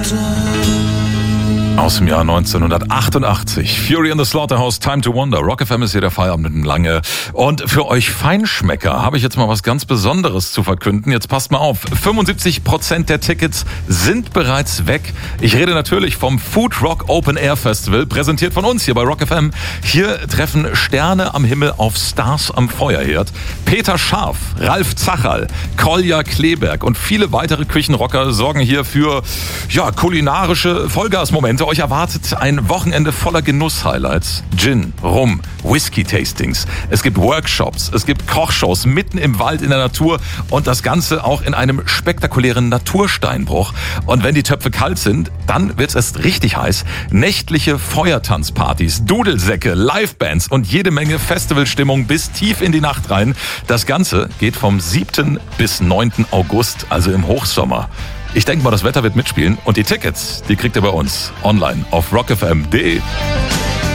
Aus dem Jahr 1988. Fury in the Slaughterhouse, Time to Wonder. Rock FM ist hier der Feierabend mit dem Lange. Und für euch Feinschmecker habe ich jetzt mal was ganz Besonderes zu verkünden. Jetzt passt mal auf. 75% der Tickets sind bereits weg. Ich rede natürlich vom Food Rock Open Air Festival, präsentiert von uns hier bei Rock FM. Hier treffen Sterne am Himmel auf Stars am Feuerherd. Peter Scharf, Ralf Zacherl, Kolja Kleberg und viele weitere Küchenrocker sorgen hier für kulinarische Vollgasmomente. Euch erwartet ein Wochenende voller Genuss-Highlights. Gin, Rum, Whisky-Tastings. Es gibt Workshops, es gibt Kochshows mitten im Wald in der Natur und das Ganze auch in einem spektakulären Natursteinbruch. Und wenn die Töpfe kalt sind, dann wird's erst richtig heiß. Nächtliche Feuertanzpartys, Dudelsäcke, Livebands und jede Menge Festivalstimmung bis tief in die Nacht rein. Das Ganze geht vom 7. bis 9. August, also im Hochsommer. Ich denke mal, das Wetter wird mitspielen und die Tickets, die kriegt ihr bei uns online auf rockfm.de.